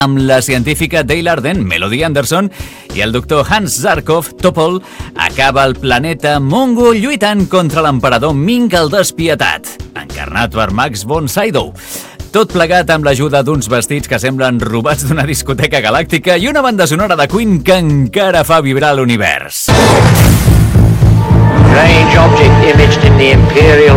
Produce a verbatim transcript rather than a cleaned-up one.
amb la científica Dale Arden, Melody Anderson, i el doctor Hans Zarkov, Topol, acaba el planeta Mongo lluitant contra l'emperador Ming el Despietat, encarnat per Max von Sydow. Tot plegat amb l'ajuda d'uns vestits que semblen robats d'una discoteca galàctica i una banda sonora de Queen que encara fa vibrar l'univers. Strange object imaged in the Imperial